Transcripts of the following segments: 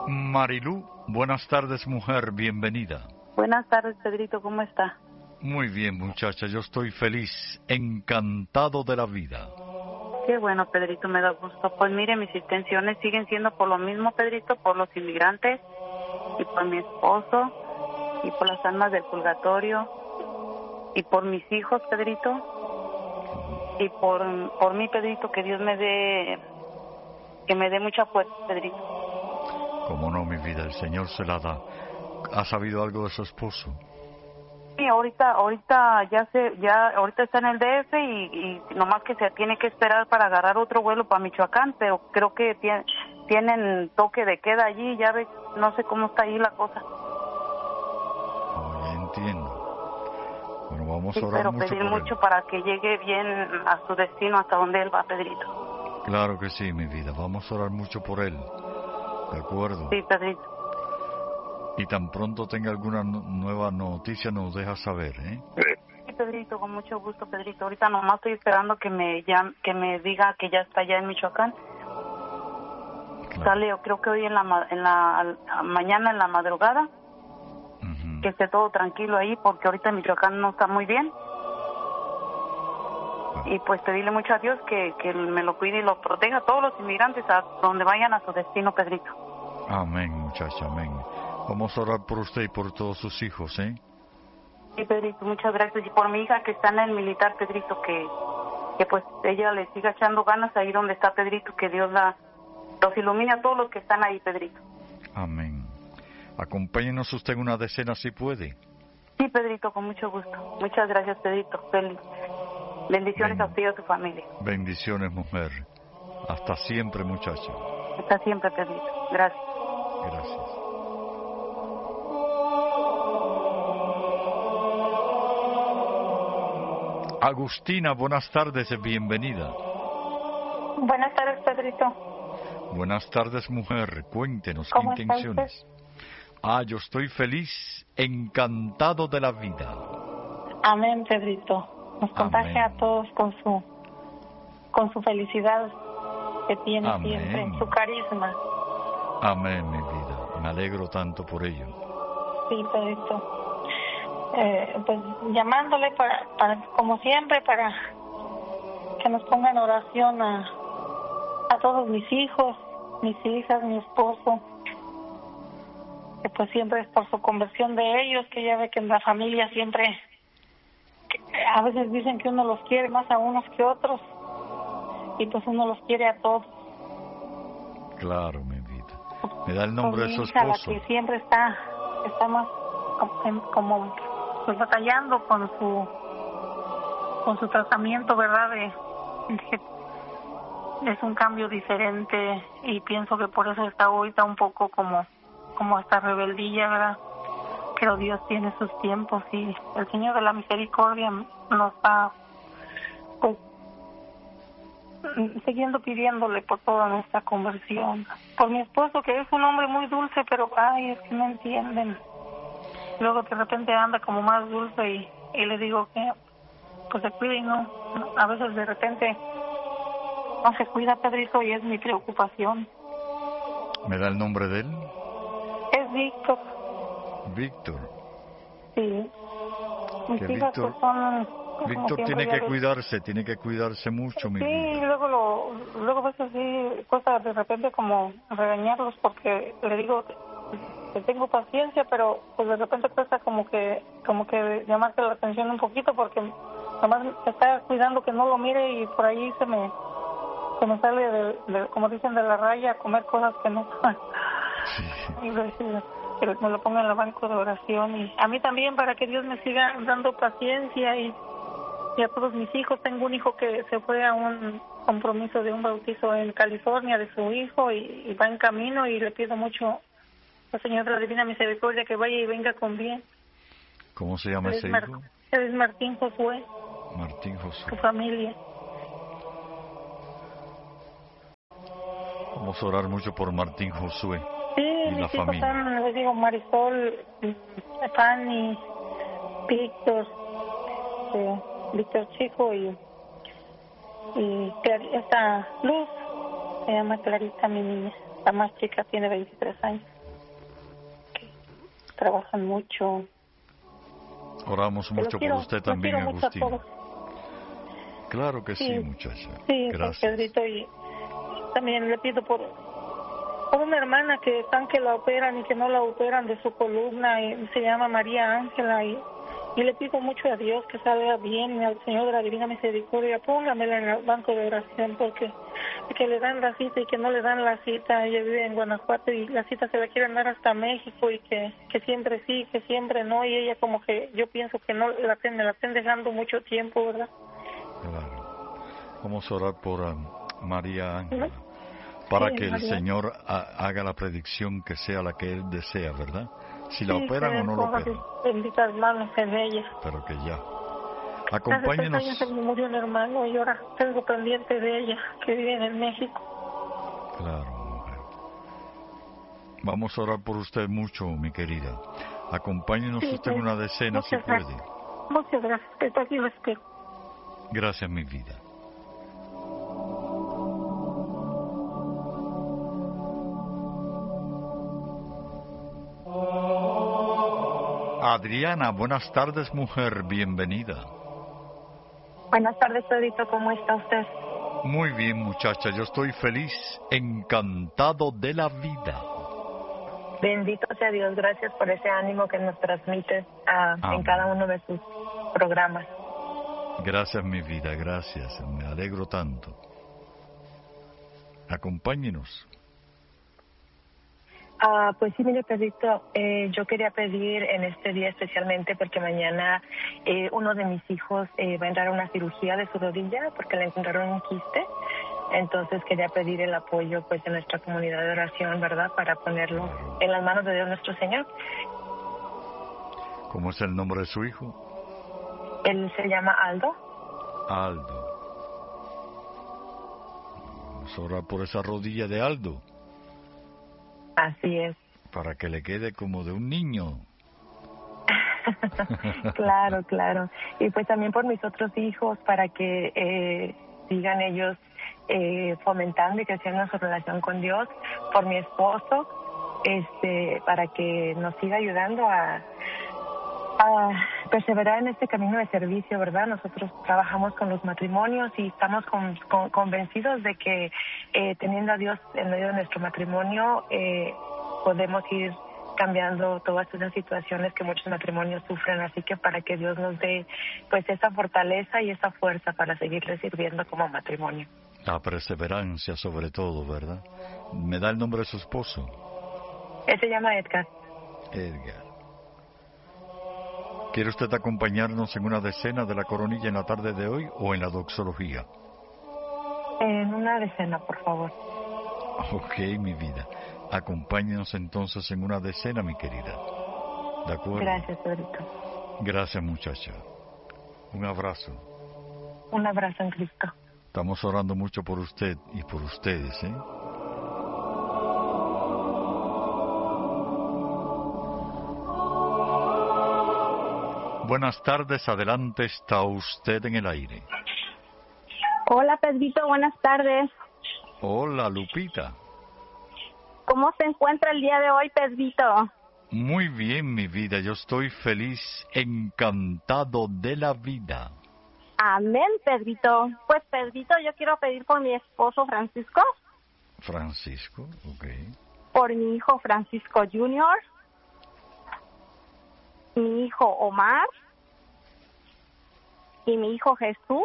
Marilú, buenas tardes, mujer, bienvenida. Buenas tardes, Pedrito, ¿cómo está? Muy bien, muchacha, yo estoy feliz, encantado de la vida. Qué bueno, Pedrito, me da gusto. Pues mire, mis intenciones siguen siendo por lo mismo, Pedrito, por los inmigrantes y por mi esposo y por las almas del purgatorio y por mis hijos, Pedrito, y por mí, Pedrito, que Dios me dé mucha fuerza, Pedrito. Cómo no, mi vida, el Señor se la da. ¿Ha sabido algo de su esposo? Sí, ahorita ahorita está en el DF y nomás que se tiene que esperar para agarrar otro vuelo para Michoacán, pero creo que tienen toque de queda allí, ya ves, no sé cómo está ahí la cosa. Oh, ya entiendo. Bueno, vamos a orar pero mucho pedir por mucho él. para que llegue bien a su destino, hasta donde él va, Pedrito. Claro que sí, mi vida, vamos a orar mucho por él. ¿De acuerdo? Sí, Pedrito. Y tan pronto tenga alguna nueva noticia nos deja saber, ¿eh? Sí, Pedrito, con mucho gusto, Pedrito. Ahorita nomás estoy esperando que me diga que ya está allá en Michoacán. Claro. Sale, creo que hoy en la mañana, en la madrugada, que esté todo tranquilo ahí, porque ahorita en Michoacán no está muy bien. Y pues pedirle mucho a Dios que me lo cuide y lo proteja a todos los inmigrantes a donde vayan a su destino, Pedrito. Amén, muchacha, amén. Vamos a orar por usted y por todos sus hijos, ¿eh? Sí, Pedrito, muchas gracias. Y por mi hija que está en el militar, Pedrito, que pues ella le siga echando ganas ahí donde está, Pedrito, que Dios los ilumine a todos los que están ahí, Pedrito. Amén. Acompáñenos usted en una decena si puede. Sí, Pedrito, con mucho gusto. Muchas gracias, Pedrito. Bendiciones a usted y a su familia. Bendiciones, mujer. Hasta siempre, muchacho. Hasta siempre, Pedrito. Gracias. Gracias. Agustina, buenas tardes, bienvenida. Buenas tardes, Pedrito. Buenas tardes, mujer. Cuéntenos, ¿qué ¿Cómo intenciones? Está yo estoy feliz, encantado de la vida. Amén, Pedrito. Nos contagia a todos con su felicidad que tiene. Amén. Siempre, su carisma. Amén, mi vida. Me alegro tanto por ello. Sí, Pedrito. Pues llamándole para como siempre, para que nos ponga en oración a todos mis hijos, mis hijas, mi esposo, que pues siempre es por su conversión de ellos, que ya ve que en la familia siempre, a veces dicen que uno los quiere más a unos que otros, y pues uno los quiere a todos. Claro, mi vida. Me da el nombre de su esposo. La que siempre está más como pues batallando con su tratamiento, ¿verdad? Es un cambio diferente y pienso que por eso está ahorita un poco como esta rebeldía, ¿verdad? Pero Dios tiene sus tiempos y el Señor de la Misericordia nos va pues siguiendo pidiéndole por toda nuestra conversión. Por mi esposo, que es un hombre muy dulce, pero es que no entienden. Luego de repente anda como más dulce y le digo que pues se cuide y no, a veces de repente no se cuida, Pedrito, y es mi preocupación. ¿Me da el nombre de él? Es Víctor. Víctor. Sí. Mis hijas pues son... Víctor tiene que cuidarse mucho, mi vida. Sí, luego a veces sí cuesta de repente como regañarlos porque le digo que tengo paciencia, pero pues de repente cuesta como que llamarse la atención un poquito porque nomás está cuidando que no lo mire y por ahí se me sale de como dicen, de la raya a comer cosas que no. Sí. Y que me lo ponga en el banco de oración y a mí también para que Dios me siga dando paciencia y a todos mis hijos. Tengo un hijo que se fue a un compromiso de un bautizo en California de su hijo y va en camino y le pido mucho al Señor de la Divina Misericordia que vaya y venga con bien. ¿Cómo se llama ese hijo? Él es Martín Josué. Martín Josué. Su familia. Vamos a orar mucho por Martín Josué y la familia. Son, les digo, Marisol, Fanny, Víctor Chico y esta Luz, se llama Clarita, mi niña, la más chica, tiene 23 años. trabajan mucho. Oramos mucho por usted también, Agustín. Claro que sí, muchacha. Sí, gracias. Pedrito, y también le pido por una hermana que están que la operan y que no la operan de su columna, y se llama María Ángela, y le pido mucho a Dios que salga bien, al Señor de la Divina Misericordia, póngamela en el banco de oración, porque le dan la cita y que no le dan la cita. Ella vive en Guanajuato y la cita se la quieren dar hasta México, y que siempre sí, que siempre no, y ella como que yo pienso que no me la estén dejando mucho tiempo, ¿verdad? Claro. Vamos a orar por María Ángela, para que el Señor haga la predicción que sea la que Él desea, ¿verdad? Si la operan o no la operan. Benditas manos en ella. Pero que ya. Acompáñenos. Hace 3 años me murió un hermano y ahora tengo pendiente de ella, que vive en México. Claro, mujer. Vamos a orar por usted mucho, mi querida. Acompáñenos usted en una decena si puede. Muchas gracias, que aquí lo espero. Gracias, mi vida. Adriana, buenas tardes, mujer, bienvenida. Buenas tardes, Pedrito, ¿cómo está usted? Muy bien, muchacha, yo estoy feliz, encantado de la vida. Bendito sea Dios, gracias por ese ánimo que nos transmites en cada uno de sus programas. Gracias, mi vida, gracias, me alegro tanto. Acompáñenos. Pues sí, mire, Pedrito, yo quería pedir en este día especialmente porque mañana uno de mis hijos va a entrar a una cirugía de su rodilla porque le encontraron un quiste. Entonces quería pedir el apoyo pues de nuestra comunidad de oración, ¿verdad? Para ponerlo en las manos de Dios nuestro Señor. ¿Cómo es el nombre de su hijo? Él se llama Aldo. Aldo. Vamos a orar por esa rodilla de Aldo. Así es. Para que le quede como de un niño. Claro, claro. Y pues también por mis otros hijos, para que sigan ellos fomentando y creciendo su relación con Dios. Por mi esposo, para que nos siga ayudando a perseverar en este camino de servicio, ¿verdad? Nosotros trabajamos con los matrimonios y estamos convencidos de que teniendo a Dios en medio de nuestro matrimonio podemos ir cambiando todas esas situaciones que muchos matrimonios sufren, así que para que Dios nos dé pues esa fortaleza y esa fuerza para seguirle sirviendo como matrimonio. La perseverancia sobre todo, ¿verdad? ¿Me da el nombre de su esposo? Él se llama Edgar. Edgar. ¿Quiere usted acompañarnos en una decena de la coronilla en la tarde de hoy o en la doxología? En una decena, por favor. Ok, mi vida. Acompáñenos entonces en una decena, mi querida. ¿De acuerdo? Gracias, Pedrito. Gracias, muchacha. Un abrazo. Un abrazo en Cristo. Estamos orando mucho por usted y por ustedes, ¿eh? Buenas tardes, adelante, está usted en el aire. Hola, Pedrito, buenas tardes. Hola, Lupita. ¿Cómo se encuentra el día de hoy, Pedrito? Muy bien, mi vida, yo estoy feliz, encantado de la vida. Amén, Pedrito. Pues, Pedrito, yo quiero pedir por mi esposo Francisco. Francisco, ok. Por mi hijo Francisco Junior. Mi hijo Omar. Y mi hijo Jesús.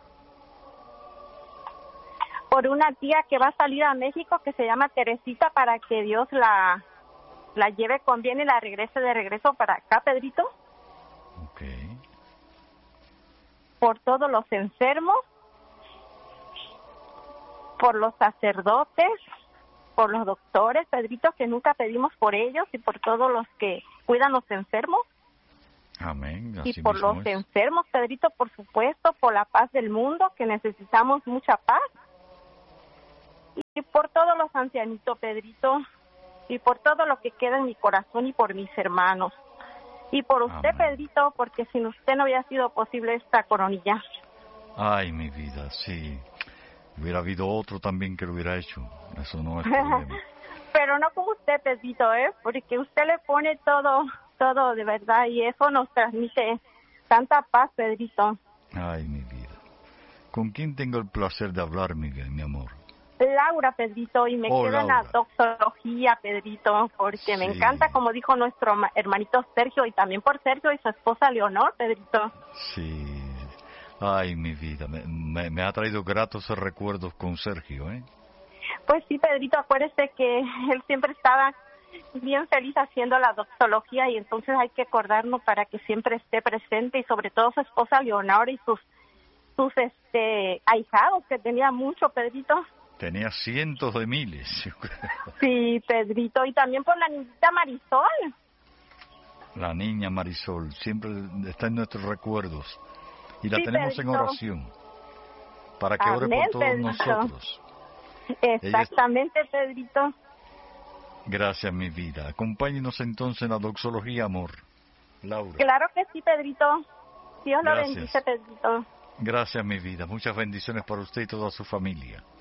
Por una tía que va a salir a México que se llama Teresita, para que Dios la lleve con bien y la regrese de regreso para acá, Pedrito. Ok. Por todos los enfermos, por los sacerdotes, por los doctores, Pedrito, que nunca pedimos por ellos, y por todos los que cuidan los enfermos. Amén. Así y por mismo los es. enfermos, Pedrito, por supuesto, por la paz del mundo, que necesitamos mucha paz. Y por todos los ancianitos, Pedrito, y por todo lo que queda en mi corazón y por mis hermanos. Y por usted, Amén. Pedrito, porque sin usted no hubiera sido posible esta coronilla. Ay, mi vida, sí. Hubiera habido otro también que lo hubiera hecho. Eso no es problema. pero no como usted, Pedrito, porque usted le pone todo de verdad, y eso nos transmite tanta paz, Pedrito. Ay, mi vida. ¿Con quién tengo el placer de hablar, mi amor? Laura, Pedrito, y me quedo en la doxología, Pedrito, porque me encanta, como dijo nuestro hermanito Sergio, y también por Sergio y su esposa Leonor, Pedrito. Sí. Ay, mi vida, me ha traído gratos recuerdos con Sergio, ¿eh? Pues sí, Pedrito, acuérdese que él siempre estaba bien feliz haciendo la doxología, y entonces hay que acordarnos para que siempre esté presente, y sobre todo su esposa Leonor y sus ahijados, que tenía mucho, Pedrito. Tenía cientos de miles. Sí, Pedrito, y también por la niñita Marisol. La niña Marisol siempre está en nuestros recuerdos, y la sí, tenemos Pedrito. en oración para que ore por todos Pedrito. nosotros. Exactamente, Pedrito. Gracias, mi vida. Acompáñenos entonces en la doxología, amor. Laura. Claro que sí, Pedrito. Dios lo Gracias. bendice, Pedrito. Gracias, mi vida. Muchas bendiciones para usted y toda su familia.